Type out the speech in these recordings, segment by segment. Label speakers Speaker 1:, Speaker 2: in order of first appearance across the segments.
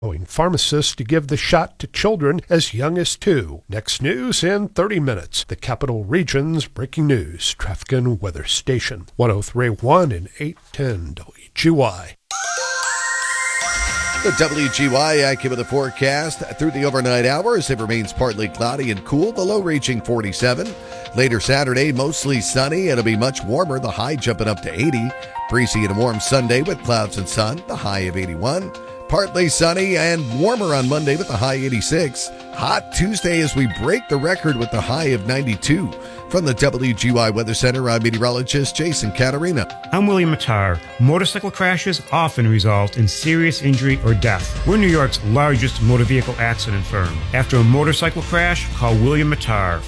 Speaker 1: Allowing pharmacists to give the shot to children as young as 2. Next news in 30 minutes. The Capital Region's breaking news, traffic and weather station. 103.1 and 810 WGY.
Speaker 2: The WGY AccuWeather forecast through the overnight hours. It remains partly cloudy and cool, the low reaching 47. Later Saturday, mostly sunny. It'll be much warmer, the high jumping up to 80. Breezy and a warm Sunday with clouds and sun, the high of 81. Partly sunny and warmer on Monday with the high 86. Hot Tuesday as we break the record with the high of 92. From the WGY Weather Center, I'm meteorologist Jason Caterina.
Speaker 3: I'm William Mattar. Motorcycle crashes often result in serious injury or death. We're New York's largest motor vehicle accident firm. After a motorcycle crash, call William Mattar,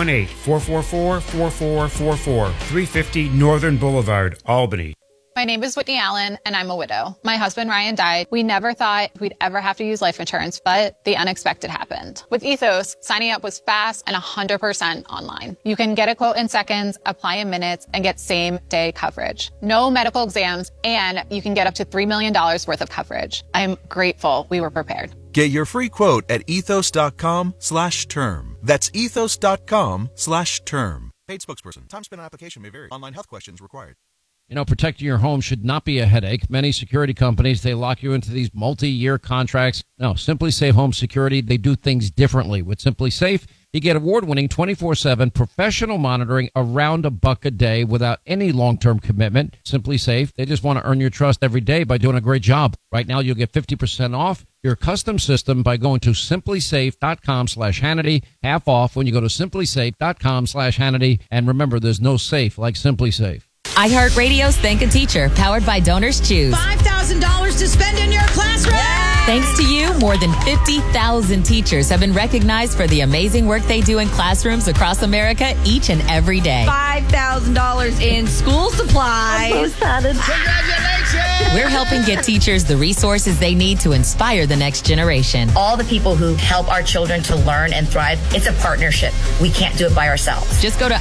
Speaker 3: 518-444-4444, 350 Northern Boulevard, Albany.
Speaker 4: My name is Whitney Allen, and I'm a widow. My husband, Ryan, died. We never thought we'd ever have to use life insurance, but the unexpected happened. With Ethos, signing up was fast and 100% online. You can get a quote in seconds, apply in minutes, and get same-day coverage. No medical exams, and you can get up to $3 million worth of coverage. I'm grateful we were prepared.
Speaker 5: Get your free quote at ethos.com/term. That's ethos.com/term. Paid spokesperson. Time spent on application may vary. Online health questions required.
Speaker 6: You know, protecting your home should not be a headache. Many security companies, they lock you into these multi-year contracts. No, Simply Safe Home Security, they do things differently. With Simply Safe, you get award-winning 24/7 professional monitoring around $1 a day without any long-term commitment. Simply Safe, they just want to earn your trust every day by doing a great job. Right now, you'll get 50% off your custom system by going to simplysafe.com/Hannity. Half off when you go to simplysafe.com/Hannity. And remember, there's no safe like Simply Safe.
Speaker 7: iHeartRadio's Thank a Teacher, powered by Donors Choose.
Speaker 8: $5,000 to spend in your classroom.
Speaker 7: Thanks to you, more than 50,000 teachers have been recognized for the amazing work they do in classrooms across America each and every day.
Speaker 8: $5,000 in school supplies.
Speaker 9: I'm so excited.
Speaker 8: Congratulations!
Speaker 7: We're helping get teachers the resources they need to inspire the next generation.
Speaker 10: All the people who help our children to learn and thrive, it's a partnership. We can't do it by ourselves.
Speaker 7: Just go to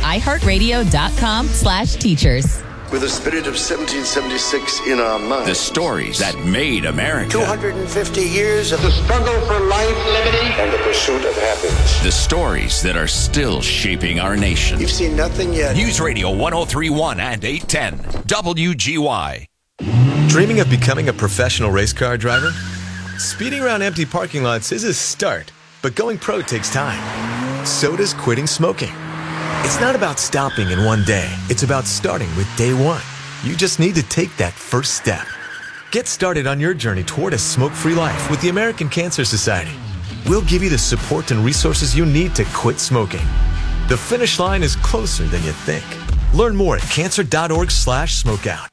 Speaker 7: iHeartRadio.com/teachers.
Speaker 11: With the spirit of 1776 in our minds.
Speaker 12: The stories that made America.
Speaker 11: 250 years of the struggle for life, liberty, and the pursuit of happiness.
Speaker 12: The stories that are still shaping our nation.
Speaker 11: You've seen nothing yet.
Speaker 12: News Radio 103.1 and 810 WGY.
Speaker 13: Dreaming of becoming a professional race car driver? Speeding around empty parking lots is a start, but going pro takes time. So does quitting smoking. It's not about stopping in one day. It's about starting with day one. You just need to take that first step. Get started on your journey toward a smoke-free life with the American Cancer Society. We'll give you the support and resources you need to quit smoking. The finish line is closer than you think. Learn more at cancer.org/smokeout.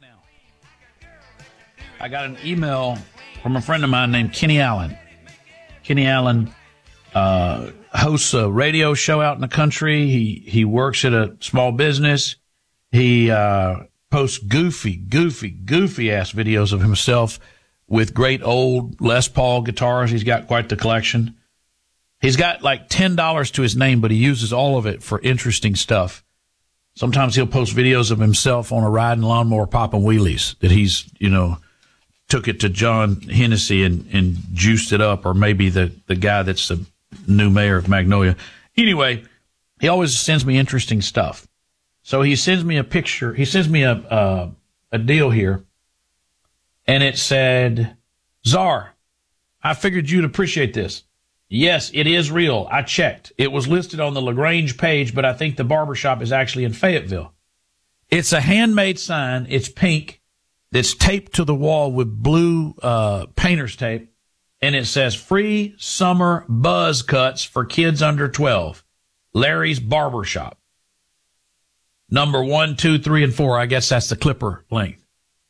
Speaker 14: I got an email from a friend of mine named Kenny Allen. Kenny Allen hosts a radio show out in the country. He works at a small business. He posts goofy ass videos of himself with great old Les Paul guitars. He's got quite the collection. He's got like $10 to his name, but he uses all of it for interesting stuff. Sometimes he'll post videos of himself on a riding lawnmower popping wheelies that he's, took it to John Hennessy and juiced it up, or maybe the guy that's the new mayor of Magnolia. Anyway, he always sends me interesting stuff. So he sends me a picture. He sends me a deal here, and it said, Czar, I figured you'd appreciate this. Yes, it is real. I checked. It was listed on the LaGrange page, but I think the barbershop is actually in Fayetteville. It's a handmade sign. It's pink. That's taped to the wall with blue painter's tape. And it says, free summer buzz cuts for kids under 12. Larry's Barbershop. Number 1, 2, 3, and 4. I guess that's the clipper length.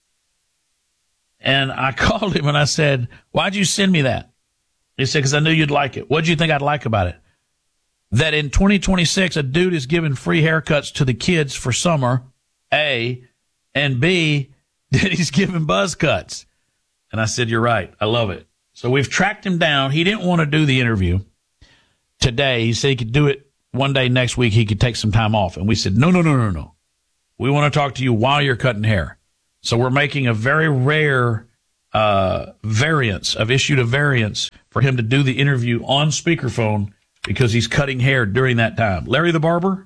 Speaker 14: And I called him and I said, why'd you send me that? He said, because I knew you'd like it. What'd you think I'd like about it? That in 2026, a dude is giving free haircuts to the kids for summer, A, and B, that he's giving buzz cuts. And I said, you're right. I love it. So we've tracked him down. He didn't want to do the interview today. He said he could do it one day next week. He could take some time off. And we said, no. We want to talk to you while you're cutting hair. So we're making a very rare variance. I've issued a variance for him to do the interview on speakerphone because he's cutting hair during that time. Larry the Barber?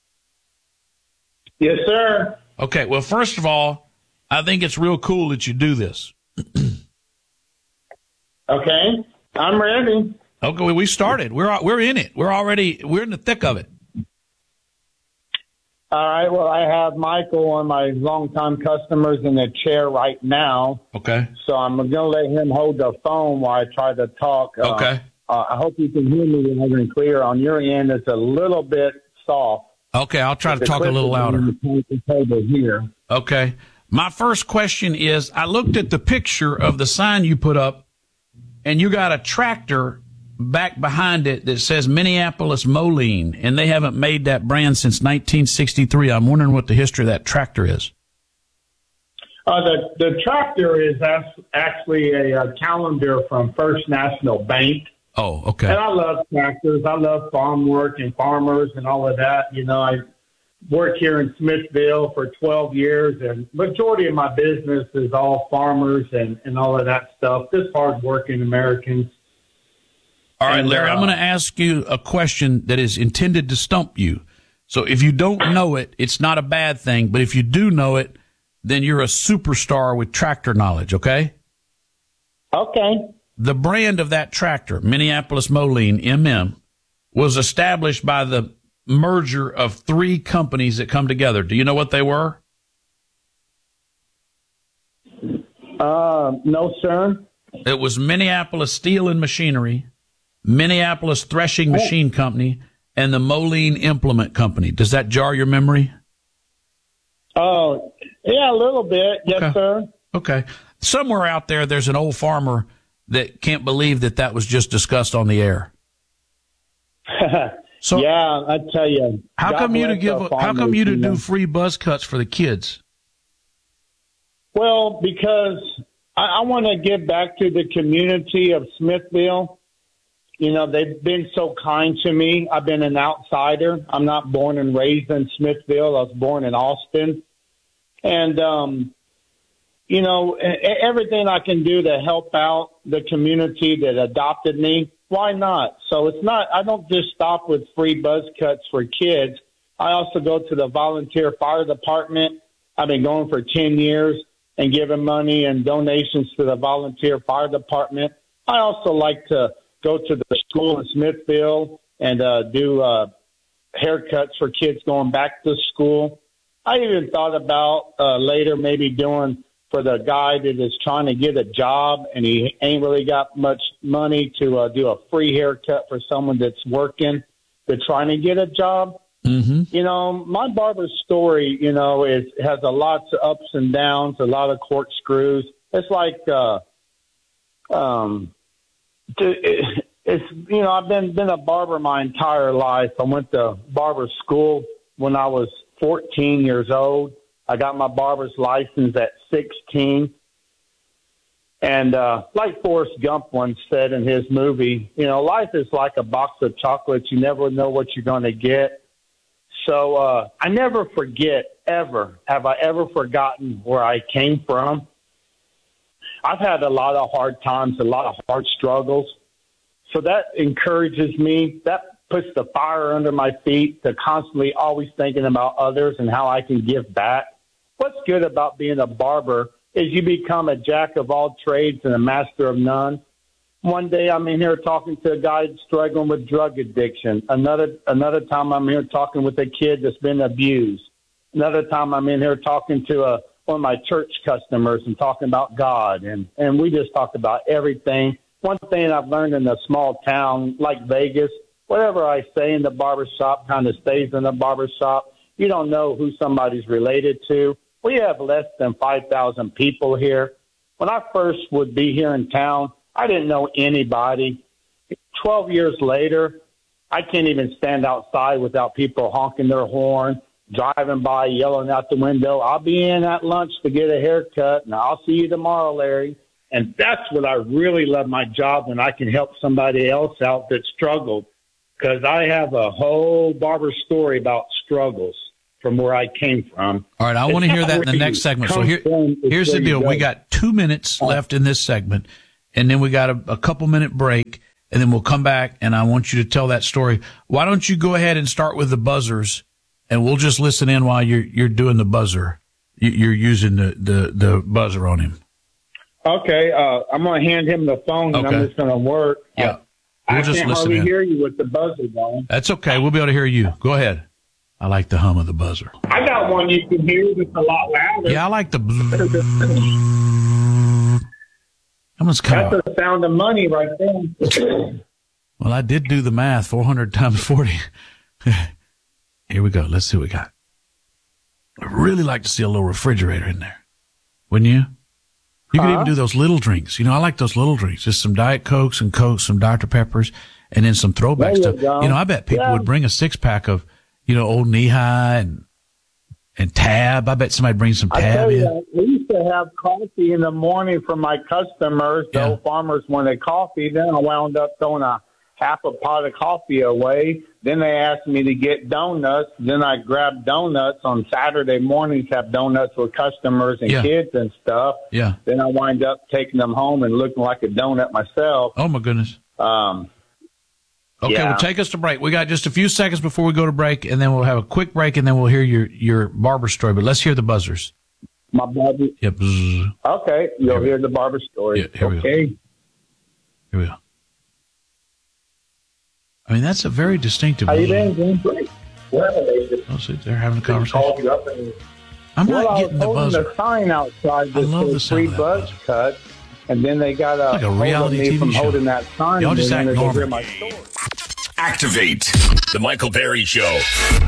Speaker 9: Yes, sir.
Speaker 14: Okay, well, first of all, I think it's real cool that you do this.
Speaker 9: Okay, I'm ready.
Speaker 14: Okay, well, we started. We're in it. We're in the thick of it.
Speaker 9: All right, well, I have Michael, one of my longtime customers, in the chair right now.
Speaker 14: Okay.
Speaker 9: So I'm going to let him hold the phone while I try to talk.
Speaker 14: Okay.
Speaker 9: I hope you can hear me loud and clear. On your end, it's a little bit soft.
Speaker 14: Okay, I'll try to talk a little louder.
Speaker 9: Here.
Speaker 14: Okay. My first question is, I looked at the picture of the sign you put up, and you got a tractor back behind it that says Minneapolis Moline, and they haven't made that brand since 1963. I'm wondering what the history of that tractor is.
Speaker 9: The tractor is actually a calendar from First National Bank.
Speaker 14: Oh, okay.
Speaker 9: And I love tractors. I love farm work and farmers and all of that. You know, I worked here in Smithville for 12 years, and majority of my business is all farmers and all of that stuff, just hard-working Americans.
Speaker 14: All right, Larry, I'm going to ask you a question that is intended to stump you. So if you don't know it, it's not a bad thing. But if you do know it, then you're a superstar with tractor knowledge, okay?
Speaker 9: Okay.
Speaker 14: The brand of that tractor, Minneapolis Moline, MM, was established by the merger of 3 companies that come together. Do you know what they were?
Speaker 9: No, sir.
Speaker 14: It was Minneapolis Steel and Machinery, Minneapolis Threshing Machine Company, and the Moline Implement Company. Does that jar your memory?
Speaker 9: Oh, yeah, a little bit. Yes,
Speaker 14: okay.
Speaker 9: Sir.
Speaker 14: Okay. Somewhere out there, there's an old farmer that can't believe that was just discussed on the air. So
Speaker 9: yeah, I tell you.
Speaker 14: How come you to do free buzz cuts for the kids?
Speaker 9: Well, because I want to give back to the community of Smithville. You know, they've been so kind to me. I've been an outsider. I'm not born and raised in Smithville. I was born in Austin. And, you know, everything I can do to help out the community that adopted me, why not? So it's not, I don't just stop with free buzz cuts for kids. I also go to the volunteer fire department. I've been going for 10 years and giving money and donations to the volunteer fire department. I also like to go to the school in Smithville and do haircuts for kids going back to school. I even thought about later maybe doing for the guy that is trying to get a job and he ain't really got much money to do a free haircut for someone that's working, that's trying to get a job.
Speaker 14: Mm-hmm.
Speaker 9: You know, my barber's story, you know, has a lot of ups and downs, a lot of corkscrews. It's like, it's, you know, I've been a barber my entire life. I went to barber school when I was 14 years old. I got my barber's license at 16. And like Forrest Gump once said in his movie, you know, life is like a box of chocolates. You never know what you're going to get. So I never forget, ever, have I ever forgotten where I came from. I've had a lot of hard times, a lot of hard struggles. So that encourages me. That puts the fire under my feet to constantly always thinking about others and how I can give back. What's good about being a barber is you become a jack of all trades and a master of none. One day I'm in here talking to a guy struggling with drug addiction. Another time I'm here talking with a kid that's been abused. Another time I'm in here talking to one of my church customers and talking about God. And we just talk about everything. One thing I've learned in a small town like Vegas, whatever I say in the barbershop kind of stays in the barbershop. You don't know who somebody's related to. We have less than 5,000 people here. When I first would be here in town, I didn't know anybody. 12 years later, I can't even stand outside without people honking their horn, driving by, yelling out the window, I'll be in at lunch to get a haircut, and I'll see you tomorrow, Larry. And that's what I really love my job, when I can help somebody else out that struggled, because I have a whole barber story about struggles from where I came from.
Speaker 14: All right, I want to hear that in the next segment. So here's the deal. We got 2 minutes left in this segment, and then we got a couple-minute break, and then we'll come back, and I want you to tell that story. Why don't you go ahead and start with the buzzers, and we'll just listen in while you're doing the buzzer. You're using the buzzer on him.
Speaker 9: Okay, I'm going to hand him the phone, and I'm just going to work.
Speaker 14: Yeah.
Speaker 9: I can't hardly hear you with the buzzer going.
Speaker 14: That's okay. We'll be able to hear you. Go ahead. I like the hum of the buzzer.
Speaker 9: I got one you can hear that's a lot louder.
Speaker 14: Yeah, I like the... That's
Speaker 9: the sound of money right there.
Speaker 14: Well, I did do the math. 400 times 40. Here we go. Let's see what we got. I'd really like to see a little refrigerator in there. Wouldn't you? You could even do those little drinks. I like those little drinks. Just some Diet Cokes and Cokes, some Dr. Peppers, and then some throwback stuff. I bet people would bring a 6-pack of, Old Knee-High and Tab. I bet somebody brings some Tab in.
Speaker 9: We used to have coffee in the morning for my customers, the old farmers wanted coffee. Then I wound up throwing half a pot of coffee away. Then they asked me to get donuts. Then I grabbed donuts on Saturday mornings, have donuts with customers and kids and stuff.
Speaker 14: Yeah.
Speaker 9: Then I wind up taking them home and looking like a donut myself.
Speaker 14: Oh, my goodness. Okay, well, take us to break. We got just a few seconds before we go to break, and then we'll have a quick break, and then we'll hear your barber story. But let's hear the buzzers.
Speaker 9: My buzzer?
Speaker 14: Yep.
Speaker 9: Okay, you'll hear the barber story.
Speaker 14: Yeah, here we go. Here we go. I mean, that's a very distinctive.
Speaker 9: How you been, James? Oh,
Speaker 14: see, they're having a conversation. I'm not getting the buzzer.
Speaker 9: The sign outside
Speaker 14: I love the sound
Speaker 9: free
Speaker 14: of that
Speaker 9: buzz cut, and then they got
Speaker 14: like a reality TV show.
Speaker 9: Holding that sign.
Speaker 14: Y'all just act normal.
Speaker 12: Activate the Michael Berry Show.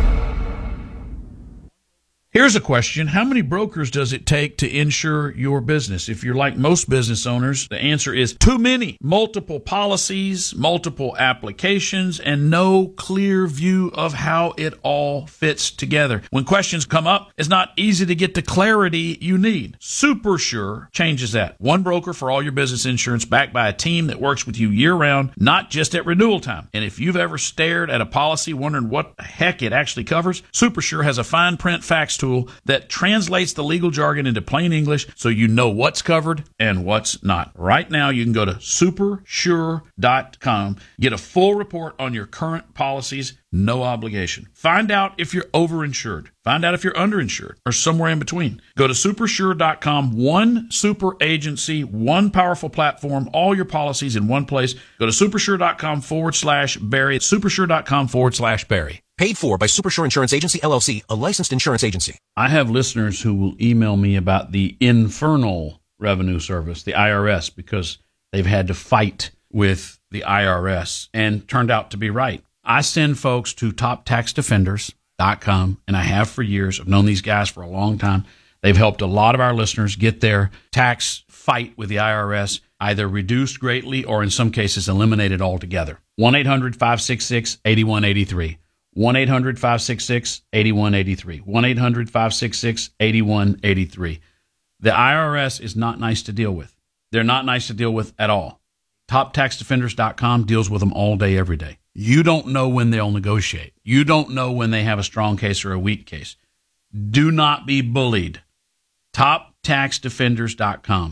Speaker 14: Here's a question. How many brokers does it take to insure your business? If you're like most business owners, the answer is too many. Multiple policies, multiple applications, and no clear view of how it all fits together. When questions come up, it's not easy to get the clarity you need. SuperSure changes that. One broker for all your business insurance backed by a team that works with you year-round, not just at renewal time. And if you've ever stared at a policy wondering what the heck it actually covers, SuperSure has a fine print facts tool that translates the legal jargon into plain English so you know what's covered and what's not. Right now, you can go to supersure.com, get a full report on your current policies, no obligation. Find out if you're overinsured. Find out if you're underinsured or somewhere in between. Go to supersure.com, one super agency, one powerful platform, all your policies in one place. Go to supersure.com/Barry, supersure.com/Barry.
Speaker 15: Paid for by Supersure Insurance Agency, LLC, a licensed insurance agency.
Speaker 14: I have listeners who will email me about the Infernal Revenue Service, the IRS, because they've had to fight with the IRS and turned out to be right. I send folks to TopTaxDefenders.com, and I have for years. I've known these guys for a long time. They've helped a lot of our listeners get their tax fight with the IRS either reduced greatly or in some cases eliminated altogether. 1-800-566-8183. 1-800-566-8183. 1-800-566-8183. The IRS is not nice to deal with. They're not nice to deal with at all. TopTaxDefenders.com deals with them all day, every day. You don't know when they'll negotiate. You don't know when they have a strong case or a weak case. Do not be bullied. TopTaxDefenders.com.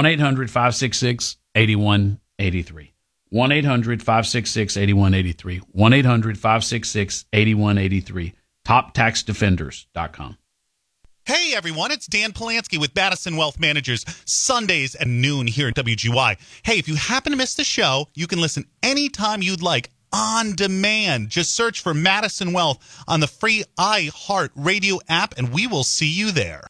Speaker 14: 1-800-566-8183. 1-800-566-8183. 1-800-566-8183. TopTaxDefenders.com.
Speaker 16: Hey everyone, it's Dan Polanski with Madison Wealth Managers, Sundays at noon here at WGY. Hey, if you happen to miss the show, you can listen anytime you'd like on demand. Just search for Madison Wealth on the free iHeart Radio app, and we will see you there.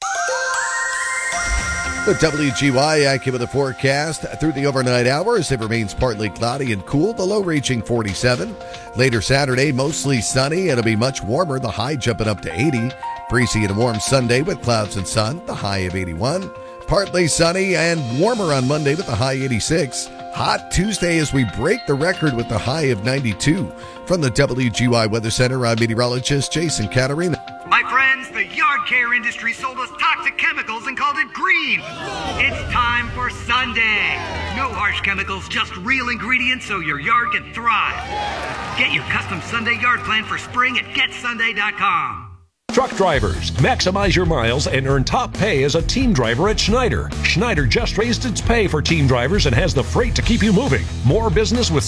Speaker 2: The WGY AccuWeather forecast through the overnight hours. It remains partly cloudy and cool, the low reaching 47. Later Saturday, mostly sunny. It'll be much warmer, the high jumping up to 80. Breezy and warm Sunday with clouds and sun, the high of 81. Partly sunny and warmer on Monday with the high 86. Hot Tuesday as we break the record with the high of 92. From the WGY Weather Center, I'm meteorologist Jason Caterina.
Speaker 17: My friends, the yard care industry sold us toxic chemicals and called it green. It's time for Sunday. No harsh chemicals, just real ingredients so your yard can thrive. Get your custom Sunday yard plan for spring at GetSunday.com.
Speaker 18: Truck drivers, maximize your miles and earn top pay as a team driver at Schneider. Schneider just raised its pay for team drivers and has the freight to keep you moving. More business with